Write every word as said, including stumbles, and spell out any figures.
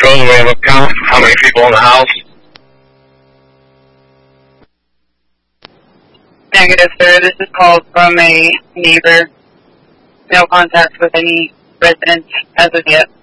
Patrol, we have a count. How many people in the house? Negative, sir. This is called from a neighbor. No contact with any residents as of yet.